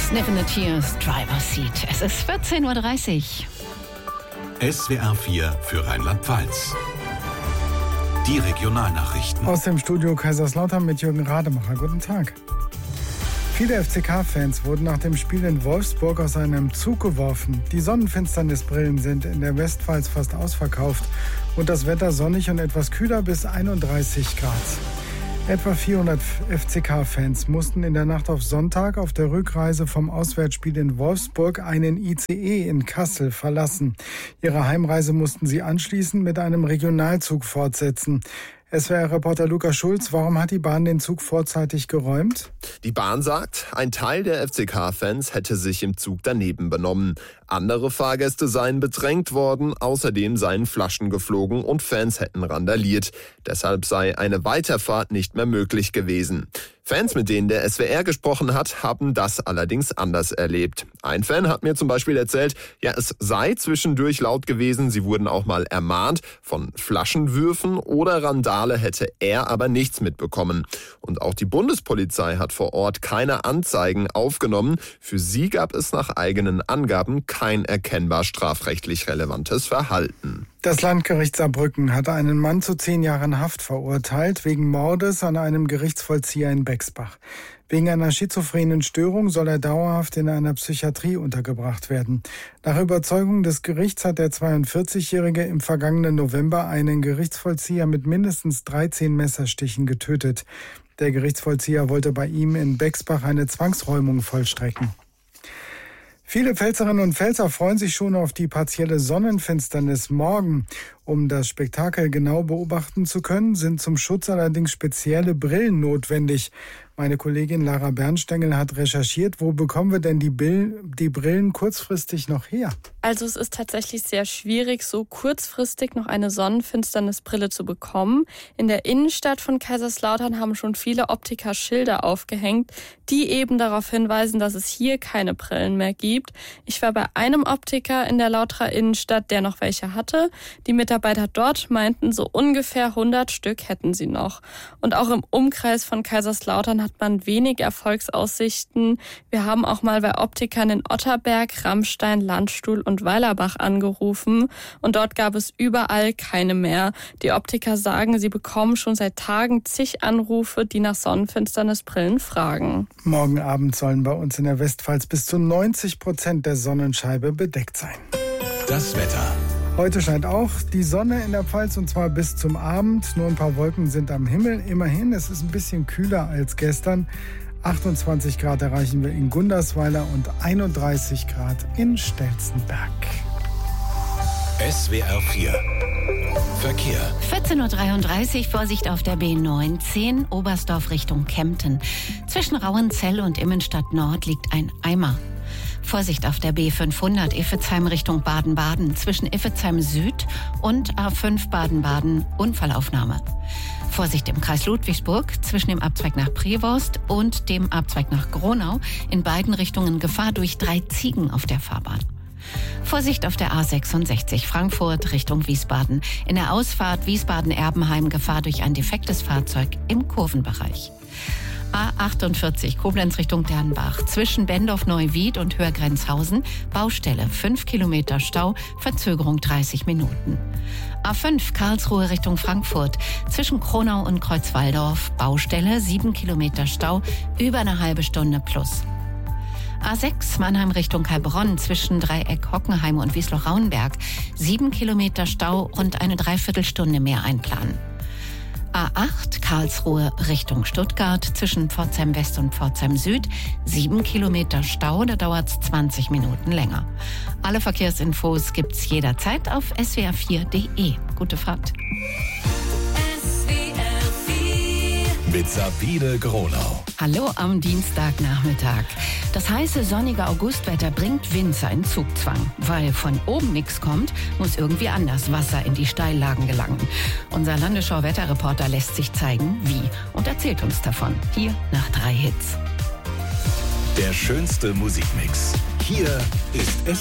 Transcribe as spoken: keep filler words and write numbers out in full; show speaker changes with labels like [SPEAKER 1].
[SPEAKER 1] Sniffing the Tears, Driver Seat. Es ist vierzehn Uhr dreißig.
[SPEAKER 2] S W R vier für Rheinland-Pfalz. Die Regionalnachrichten.
[SPEAKER 3] Aus dem Studio Kaiserslautern mit Jürgen Rademacher. Guten Tag. Viele F C K-Fans wurden nach dem Spiel in Wolfsburg aus einem Zug geworfen. Die Sonnenfinsternisbrillen sind in der Westpfalz fast ausverkauft und das Wetter sonnig und etwas kühler bis einunddreißig Grad. Etwa vierhundert F C K-Fans mussten in der Nacht auf Sonntag auf der Rückreise vom Auswärtsspiel in Wolfsburg einen I C E in Kassel verlassen. Ihre Heimreise mussten sie anschließend mit einem Regionalzug fortsetzen. S W R-Reporter Lukas Schulz, warum hat die Bahn den Zug vorzeitig geräumt?
[SPEAKER 4] Die Bahn sagt, ein Teil der F C K-Fans hätte sich im Zug daneben benommen. Andere Fahrgäste seien bedrängt worden, außerdem seien Flaschen geflogen und Fans hätten randaliert. Deshalb sei eine Weiterfahrt nicht mehr möglich gewesen. Fans, mit denen der S W R gesprochen hat, haben das allerdings anders erlebt. Ein Fan hat mir zum Beispiel erzählt, ja, es sei zwischendurch laut gewesen, sie wurden auch mal ermahnt. Von Flaschenwürfen oder Randale hätte er aber nichts mitbekommen. Und auch die Bundespolizei hat vor Ort keine Anzeigen aufgenommen. Für sie gab es nach eigenen Angaben kein erkennbar strafrechtlich relevantes Verhalten.
[SPEAKER 3] Das Landgericht Saarbrücken hat einen Mann zu zehn Jahren Haft verurteilt, wegen Mordes an einem Gerichtsvollzieher in Bexbach. Wegen einer schizophrenen Störung soll er dauerhaft in einer Psychiatrie untergebracht werden. Nach Überzeugung des Gerichts hat der zweiundvierzigjährige im vergangenen November einen Gerichtsvollzieher mit mindestens dreizehn Messerstichen getötet. Der Gerichtsvollzieher wollte bei ihm in Bexbach eine Zwangsräumung vollstrecken. Viele Pfälzerinnen und Pfälzer freuen sich schon auf die partielle Sonnenfinsternis morgen. Um das Spektakel genau beobachten zu können, sind zum Schutz allerdings spezielle Brillen notwendig. Meine Kollegin Lara Bernstengel hat recherchiert, wo bekommen wir denn die, Bill- die Brillen kurzfristig noch her?
[SPEAKER 5] Also es ist tatsächlich sehr schwierig, so kurzfristig noch eine Sonnenfinsternisbrille zu bekommen. In der Innenstadt von Kaiserslautern haben schon viele Optiker Schilder aufgehängt, die eben darauf hinweisen, dass es hier keine Brillen mehr gibt. Ich war bei einem Optiker in der Lauterer Innenstadt, der noch welche hatte. Die Mitarbeiter dort meinten, so ungefähr hundert Stück hätten sie noch. Und auch im Umkreis von Kaiserslautern hat man wenig Erfolgsaussichten. Wir haben auch mal bei Optikern in Otterberg, Rammstein, Landstuhl und Weilerbach angerufen und dort gab es überall keine mehr. Die Optiker sagen, sie bekommen schon seit Tagen zig Anrufe, die nach Sonnenfinsternisbrillen fragen.
[SPEAKER 3] Morgen Abend sollen bei uns in der Westpfalz bis zu neunzig Prozent der Sonnenscheibe bedeckt sein.
[SPEAKER 2] Das Wetter.
[SPEAKER 3] Heute scheint auch die Sonne in der Pfalz und zwar bis zum Abend. Nur ein paar Wolken sind am Himmel. Immerhin, es ist ein bisschen kühler als gestern. achtundzwanzig Grad erreichen wir in Gundersweiler und einunddreißig Grad in Stelzenberg.
[SPEAKER 2] S W R vier. Verkehr.
[SPEAKER 1] vierzehn Uhr dreiunddreißig, Vorsicht auf der B neunzehn, Oberstdorf Richtung Kempten. Zwischen Rauenzell und Immenstadt Nord liegt ein Eimer. Vorsicht auf der B fünfhundert, Iffezheim Richtung Baden-Baden. Zwischen Iffezheim Süd und A fünf Baden-Baden, Unfallaufnahme. Vorsicht im Kreis Ludwigsburg, zwischen dem Abzweig nach Prevorst und dem Abzweig nach Gronau. In beiden Richtungen Gefahr durch drei Ziegen auf der Fahrbahn. Vorsicht auf der A sechsundsechzig, Frankfurt Richtung Wiesbaden. In der Ausfahrt Wiesbaden-Erbenheim Gefahr durch ein defektes Fahrzeug im Kurvenbereich. A achtundvierzig, Koblenz Richtung Dernbach. Zwischen Bendorf-Neuwied und Hörgrenzhausen, Baustelle, fünf Kilometer Stau, Verzögerung dreißig Minuten. A fünf, Karlsruhe Richtung Frankfurt. Zwischen Kronau und Kreuzwaldorf, Baustelle, sieben Kilometer Stau, über eine halbe Stunde plus. A sechs, Mannheim Richtung Heilbronn, zwischen Dreieck Hockenheim und Wiesloch-Rauenberg. Sieben Kilometer Stau, rund eine Dreiviertelstunde mehr einplanen. A acht, Karlsruhe Richtung Stuttgart, zwischen Pforzheim West und Pforzheim Süd. Sieben Kilometer Stau, da dauert es zwanzig Minuten länger. Alle Verkehrsinfos gibt's jederzeit auf s w r vier punkt d e. Gute Fahrt.
[SPEAKER 2] Mit Sabine Gronau.
[SPEAKER 1] Hallo am Dienstagnachmittag. Das heiße, sonnige Augustwetter bringt Winzer in Zugzwang. Weil von oben nichts kommt, muss irgendwie anders Wasser in die Steillagen gelangen. Unser Landesschau-Wetterreporter lässt sich zeigen, wie, und erzählt uns davon. Hier nach drei Hits.
[SPEAKER 2] Der schönste Musikmix. Hier ist S